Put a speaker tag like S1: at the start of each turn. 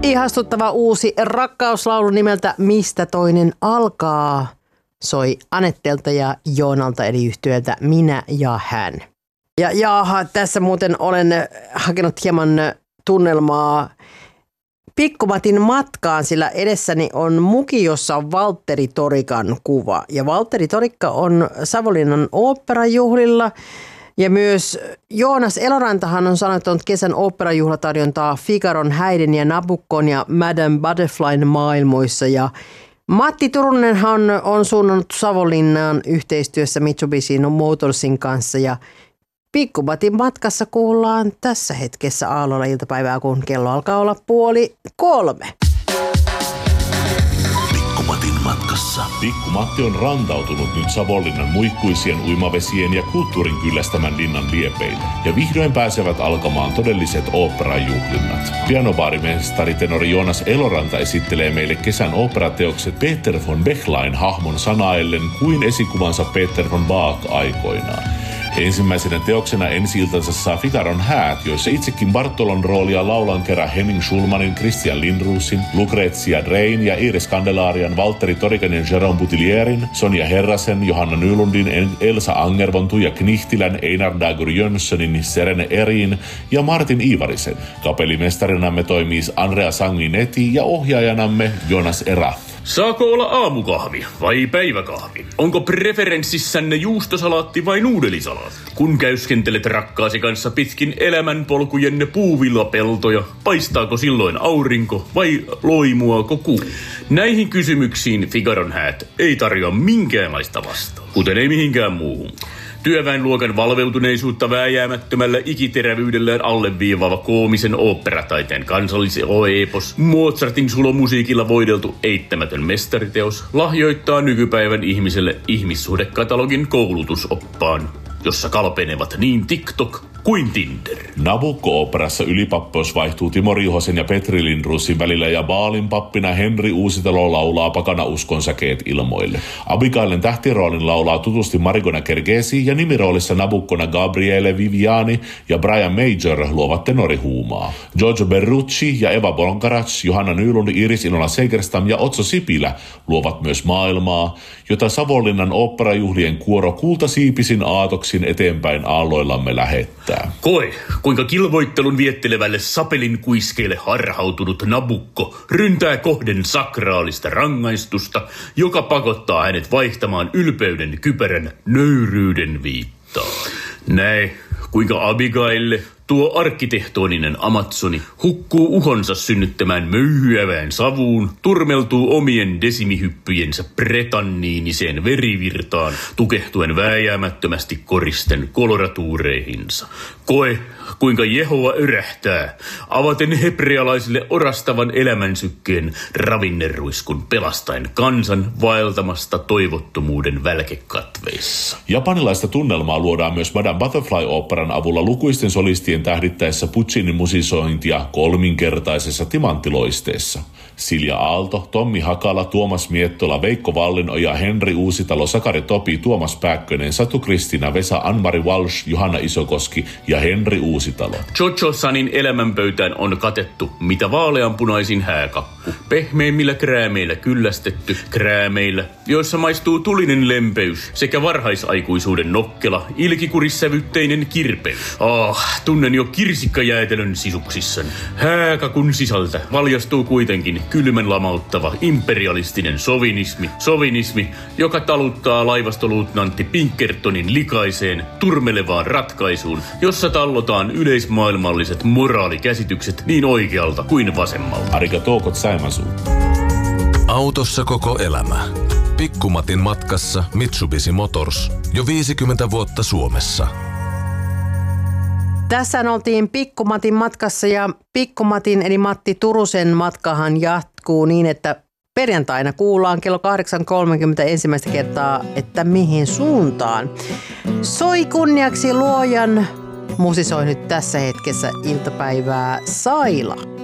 S1: Ihastuttava uusi rakkauslaulu nimeltä Mistä toinen alkaa soi Anettelta ja Joonalta eli yhtyöltä Minä ja hän. Ja jaha, tässä muuten olen hakenut hieman tunnelmaa Pikkumatin matkaan, sillä edessäni on muki, jossa on Valtteri Torikan kuva. Ja Valtteri Torikka on Savonlinnan oopperajuhlilla. Ja myös Joonas Elorantahan on sanottanut kesän oopperajuhlatarjontaa Figaron, Häiden ja Nabuccon ja Madame Butterflyn maailmoissa. Ja Matti Turunenhan on suunnannut Savonlinnaan yhteistyössä Mitsubishi Motorsin kanssa. Ja Pikkumatin matkassa kuullaan tässä hetkessä aallolla iltapäivää, kun kello alkaa olla 2:30.
S2: Pikkumatin matkassa. Pikkumatti on rantautunut nyt Savonlinnan muikkuisien uimavesien ja kulttuurin kyllästämän linnan liepeille. Ja vihdoin pääsevät alkamaan todelliset oopperajuhlinnat. Pianobaarimestari tenori Joonas Eloranta esittelee meille kesän oopperateokset Peter von Bechlain hahmon sanaillen kuin esikuvansa Peter von Bach aikoinaan. Ensimmäisenä teoksena ensi-iltansa saa Figaron häät, joissa itsekin Bartolon roolia laulan kerran Henning Schulmanin, Christian Lindruusin, Lucrezia Drein ja Iris Candelarian, Valtteri Torikan ja Jérôme Boutilierin, Sonja Herrasen, Johanna Nylundin, Elsa Angervon, Tuija Knihtilän, Einar Dagur Jönssonin, Serene Erin ja Martin Ivarisen. Kapellimestarinamme toimii Andrea Sanguinetti ja ohjaajanamme Jonas Erath.
S3: Saako olla aamukahvi vai päiväkahvi? Onko preferenssissänne juustosalaatti vai nuudelisalaatti? Kun käyskentelet rakkaasi kanssa pitkin elämänpolkujenne puuvillapeltoja, paistaako silloin aurinko vai loimuako kuu? Näihin kysymyksiin Figaron häät ei tarjoa minkäänlaista vastaa, kuten ei mihinkään muuhun. Työväenluokan valveutuneisuutta vääjäämättömällä ikiterävyydellään alleviivaava koomisen oopperataiteen kansalliseepos, Mozartin sulomusiikilla voideltu eittämätön mestariteos, lahjoittaa nykypäivän ihmiselle ihmissuhdekatalogin koulutusoppaan, jossa kalpenevat niin TikTok kuin Tinder.
S2: Nabucco-operassa ylipappeus vaihtuu Timo Riihosen ja Petri Lindruusin välillä ja Baalin pappina Henri Uusitalo laulaa pakana uskon säkeet ilmoille. Abigailen tähtiroolin laulaa tutusti Marigona Kergesi ja nimiroolissa Nabuccona Gabriele Viviani ja Brian Major luovat tenorihuumaa. Giorgio Berrucci ja Eva Bonkarac, Johanna Nylund, Iris Inola Segerstam ja Otso Sipilä luovat myös maailmaa, jota Savonlinnan oopperajuhlien kuoro kultasiipisin aatoksin eteenpäin aalloillamme lähettää.
S3: Koe, kuinka kilvoittelun viettelevälle sapelin kuiskeelle harhautunut Nabucco ryntää kohden sakraalista rangaistusta, joka pakottaa hänet vaihtamaan ylpeyden kypärän nöyryyden viittaan. Näe, kuinka Abigaille, tuo arkkitehtoninen Amazoni, hukkuu uhonsa synnyttämään möyhyävään savuun, turmeltuu omien desimihyppyjensä pretanniiniseen verivirtaan, tukehtuen vääjäämättömästi koristen koloratuureihinsa. Koe, kuinka Jehova örähtää, avaten hebrealaisille orastavan elämänsykkeen ravinneruiskun pelastaen kansan vaeltamasta toivottomuuden välkekatveissa.
S2: Japanilaista tunnelmaa luodaan myös Madame Butterfly-oopperan avulla lukuisten solistien tähdittäessä Puccinin musisointia kolminkertaisessa timanttiloisteessa. Silja Aalto, Tommi Hakala, Tuomas Miettola, Veikko Vallinoja, Henri Uusitalo, Sakari Topi, Tuomas Pääkkönen, Satu Kristina, Vesa Anmari Walsh, Johanna Isokoski ja Henri Uusitalo.
S3: Jojo Sanin elämänpöytään on katettu mitä vaaleanpunaisin hääkakku, pehmeimmillä kräämeillä kyllästetty, kräämeillä, joissa maistuu tulinen lempeys sekä varhaisaikuisuuden nokkela, ilkikurissävytteinen kirpeys. Tunnen jo kirsikkajäätelön sisuksissani. Hääkakun sisältä valjastuu kuitenkin kylmän lamauttava imperialistinen sovinismi, joka taluttaa laivastoluutnantti Pinkertonin likaiseen, turmelevaan ratkaisuun, jossa tallotaan yleismaailmalliset moraalikäsitykset niin oikealta kuin vasemmalta.
S2: Arigatou gozaimasu.
S4: Autossa koko elämä. Pikkumatin matkassa Mitsubishi Motors. Jo 50 vuotta Suomessa.
S1: Tässä oltiin Pikkumatin matkassa ja Pikkumatin eli Matti Turusen matkahan jatkuu niin, että perjantaina kuullaan kello 8.30 ensimmäistä kertaa, että mihin suuntaan. Soi kunniaksi luojan, musisoi nyt tässä hetkessä iltapäivää Saila.